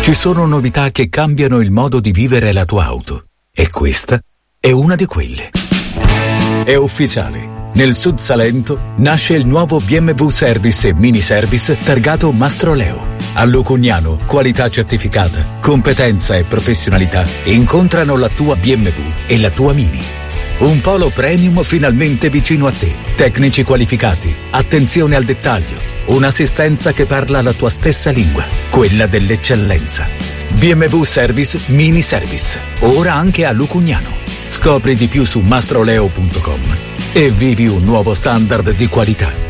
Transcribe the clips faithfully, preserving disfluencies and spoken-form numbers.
Ci sono novità che cambiano il modo di vivere la tua auto e questa è una di quelle. È ufficiale. Nel Sud Salento nasce il nuovo B M W Service e Mini Service targato Mastroleo. A Lucugnano, qualità certificata, competenza e professionalità incontrano la tua B M W e la tua Mini. Un polo premium finalmente vicino a te, tecnici qualificati, attenzione al dettaglio, un'assistenza che parla la tua stessa lingua, quella dell'eccellenza. B M W Service Mini Service, ora anche a Lucugnano. Scopri di più su mastroleo punto com e vivi un nuovo standard di qualità.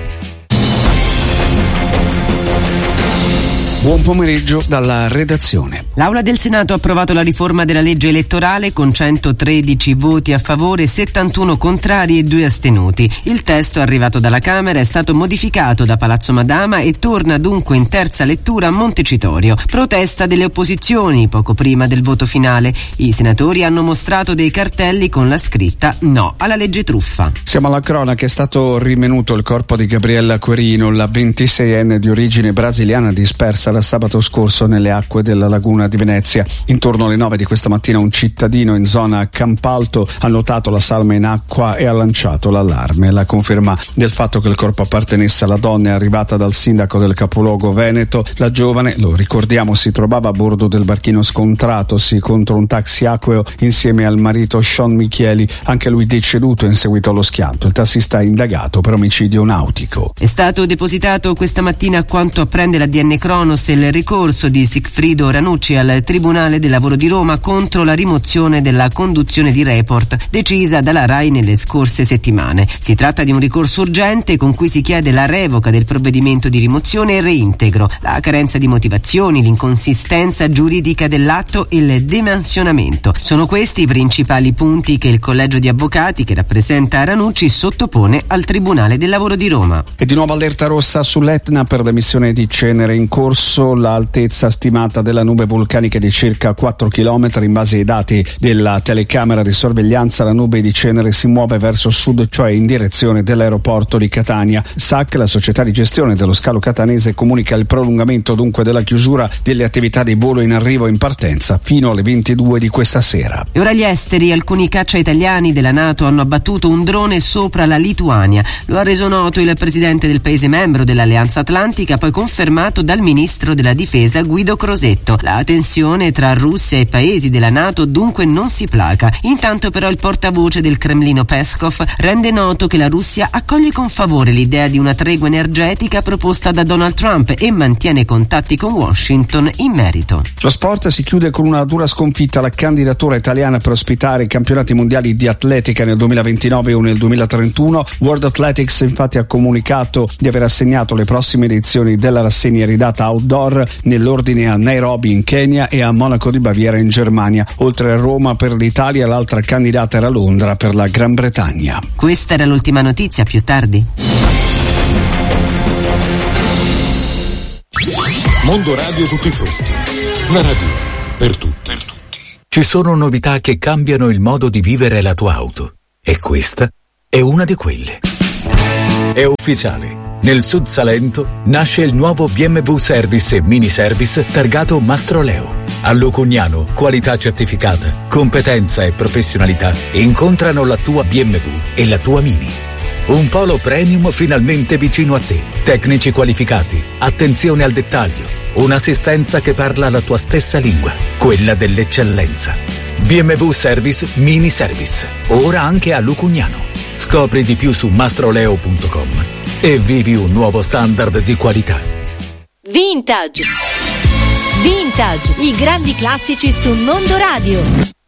Buon pomeriggio dalla redazione. L'Aula del Senato ha approvato la riforma della legge elettorale con centotredici voti a favore, settantuno contrari e due astenuti. Il testo arrivato dalla Camera è stato modificato da Palazzo Madama e torna dunque in terza lettura a Montecitorio. Protesta delle opposizioni poco prima del voto finale. I senatori hanno mostrato dei cartelli con la scritta no alla legge truffa. Siamo alla cronaca. È stato rinvenuto il corpo di Gabriella Querino, la ventiseienne di origine brasiliana dispersa da sabato scorso nelle acque della laguna di Venezia. Intorno alle nove di questa mattina un cittadino in zona Campalto ha notato la salma in acqua e ha lanciato l'allarme. La conferma del fatto che il corpo appartenesse alla donna è arrivata dal sindaco del capoluogo veneto. La giovane, lo ricordiamo, si trovava a bordo del barchino scontratosi contro un taxi acqueo insieme al marito Sean Michieli, anche lui deceduto in seguito allo schianto. Il tassista è indagato per omicidio nautico. È stato depositato questa mattina, a quanto apprende la D N Cronos, il ricorso di Sigfrido Ranucci al Tribunale del Lavoro di Roma contro la rimozione della conduzione di Report decisa dalla RAI nelle scorse settimane. Si tratta di un ricorso urgente con cui si chiede la revoca del provvedimento di rimozione e reintegro, la carenza di motivazioni, l'inconsistenza giuridica dell'atto e il dimensionamento. Sono questi i principali punti che il Collegio di Avvocati, che rappresenta Ranucci, sottopone al Tribunale del Lavoro di Roma. E di nuovo allerta rossa sull'Etna per l'emissione di cenere in corso. L'altezza stimata della nube vulcanica è di circa quattro chilometri. In base ai dati della telecamera di sorveglianza, la nube di cenere si muove verso sud, cioè in direzione dell'aeroporto di Catania. S A C, la società di gestione dello scalo catanese, comunica il prolungamento dunque della chiusura delle attività di volo in arrivo e in partenza fino alle ventidue di questa sera. E ora gli esteri. Alcuni caccia italiani della NATO hanno abbattuto un drone sopra la Lituania. Lo ha reso noto il presidente del paese membro dell'Alleanza Atlantica, poi confermato dal ministro della difesa Guido Crosetto. La tensione tra Russia e paesi della NATO dunque non si placa. Intanto però il portavoce del Cremlino Peskov rende noto che la Russia accoglie con favore l'idea di una tregua energetica proposta da Donald Trump e mantiene contatti con Washington in merito. Lo sport si chiude con una dura sconfitta. La candidatura italiana per ospitare i campionati mondiali di atletica nel duemilaventinove o nel duemilatrentuno. World Athletics infatti ha comunicato di aver assegnato le prossime edizioni della rassegna ridata outdoor nell'ordine a Nairobi in Kenya e a Monaco di Baviera in Germania. Oltre a Roma per l'Italia, l'altra candidata era Londra per la Gran Bretagna. Questa era l'ultima notizia, più tardi. Mondo Radio tutti i frutti. La radio per tutti. Per tutti. Ci sono novità che cambiano il modo di vivere la tua auto e questa è una di quelle. È ufficiale. Nel Sud Salento nasce il nuovo B M W Service e Mini Service targato Mastroleo. A Lucugnano, qualità certificata, competenza e professionalità incontrano la tua B M W e la tua Mini. Un polo premium finalmente vicino a te, tecnici qualificati, attenzione al dettaglio, un'assistenza che parla la tua stessa lingua, quella dell'eccellenza. B M W Service Mini Service, ora anche a Lucugnano. Scopri di più su mastroleo punto com e vivi un nuovo standard di qualità. Vintage. Vintage, i grandi classici su Mondo Radio.